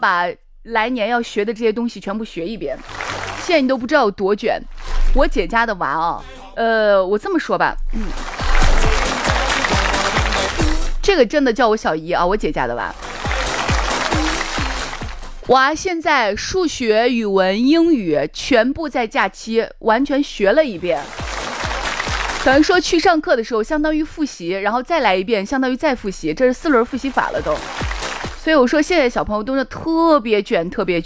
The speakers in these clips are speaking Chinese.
把来年要学的这些东西全部学一遍。现在你都不知道有多卷。我姐家的娃啊，我这么说吧，这个真的叫我小姨啊，我姐家的娃现在数学、语文、英语全部在假期完全学了一遍，等于说去上课的时候相当于复习，然后再来一遍相当于再复习，这是4轮复习法了都。所以我说现在小朋友都是特别卷，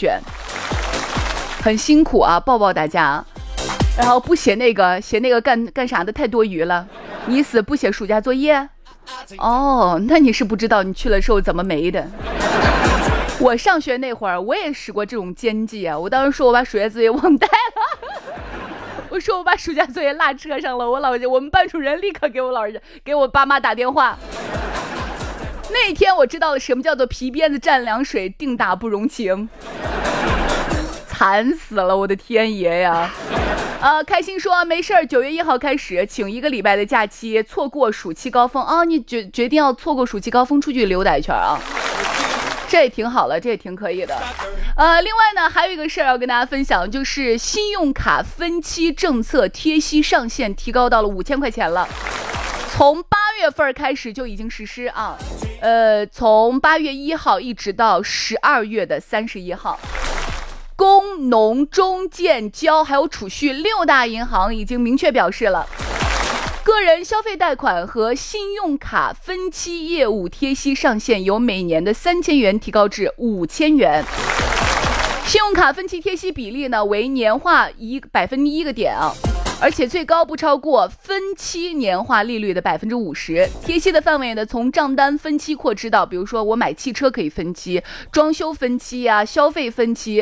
很辛苦啊，抱抱大家。然后不写那个干啥的太多余了。你死不写暑假作业？哦，那你是不知道你去了时候怎么没的。我上学那会儿我也使过这种奸计啊，我当时说我把暑假作业忘带了，我说我把暑假作业落车上了，我们班主任立刻给我爸妈打电话。那天我知道了什么叫做皮鞭子蘸凉水，定打不容情，惨死了，我的天爷呀！开心说没事儿，9月1号开始请1个礼拜的假期，错过暑期高峰啊！你决定要错过暑期高峰出去溜达一圈啊？这也挺好了，这也挺可以的。另外呢，还有一个事儿要跟大家分享，就是信用卡分期政策贴息上限提高到了5000块钱了，从8月份开始就已经实施啊。从8月1号一直到12月的31号。工农中建交还有储蓄6大银行已经明确表示了，个人消费贷款和信用卡分期业务贴息上限由每年的3000元提高至5000元。信用卡分期贴息比例呢为年化1个点啊，而且最高不超过分期年化利率的50%。贴息的范围呢，从账单分期扩支到，比如说我买汽车可以分期，装修分期啊，消费分期。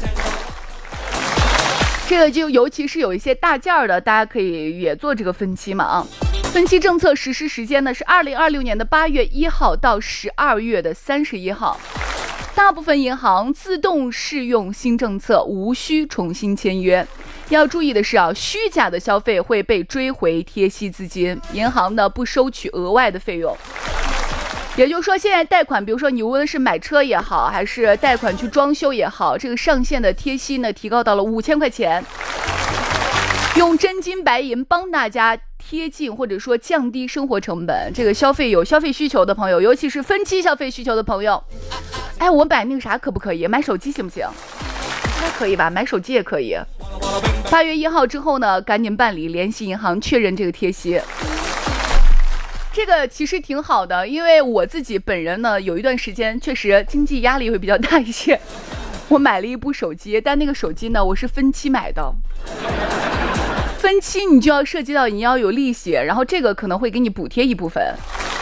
这个就尤其是有一些大件的，大家可以也做这个分期嘛啊。分期政策实施时间呢是2026年的8月1号到12月的31号。大部分银行自动适用新政策，无需重新签约。要注意的是啊，虚假的消费会被追回贴息资金，银行呢不收取额外的费用。也就是说，现在贷款，比如说你无论是买车也好，还是贷款去装修也好，这个上限的贴息呢提高到了5000块钱。用真金白银帮大家贴近或者说降低生活成本。这个有消费需求的朋友，尤其是分期消费需求的朋友，我买那个啥可不可以？买手机行不行？应该可以吧，买手机也可以。8月1号之后呢，赶紧办理，联系银行确认这个贴息。这个其实挺好的，因为我自己本人呢，有一段时间确实经济压力会比较大一些。我买了一部手机，但那个手机呢，我是分期买的。分期你就要涉及到你要有利息，然后这个可能会给你补贴一部分。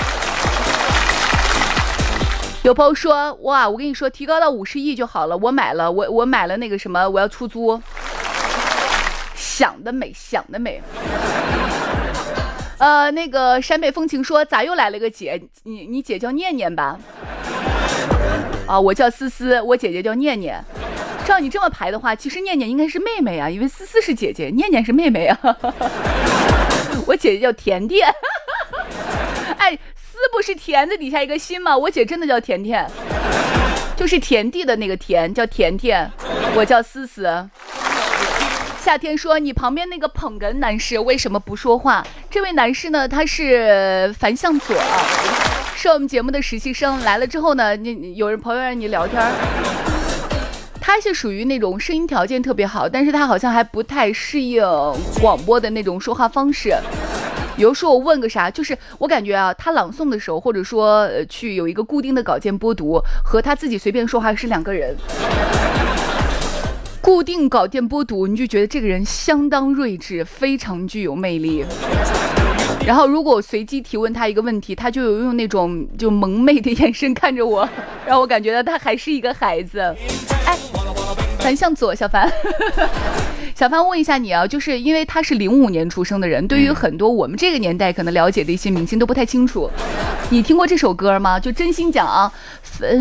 有朋友说，哇，我跟你说提高到50亿就好了，我买了那个什么，我要出租。想得美。那个陕北风情说，咋又来了个姐？你姐叫念念吧？啊，我叫思思，我姐姐叫念念。照你这么排的话，其实念念应该是妹妹啊，因为思思是姐姐，念念是妹妹啊。我姐姐叫甜甜。思不是田字底下一个心吗？我姐真的叫甜甜，就是田地的那个田，叫甜甜。我叫思思。夏天说，你旁边那个捧哏男士为什么不说话？这位男士呢，他是樊向佐，是我们节目的实习生。来了之后呢，有人朋友让你聊天，他是属于那种声音条件特别好，但是他好像还不太适应广播的那种说话方式。比如说我问个啥，就是我感觉啊，他朗诵的时候，或者说去有一个固定的稿件播读，和他自己随便说话是两个人。固定稿件播读，你就觉得这个人相当睿智，非常具有魅力。然后如果我随机提问他一个问题，他就有用那种就萌媚的眼神看着我，让我感觉到他还是一个孩子。樊向佐，小樊。小樊问一下你啊，就是因为他是05年出生的人，对于很多我们这个年代可能了解的一些明星都不太清楚。你听过这首歌吗？就真心讲啊，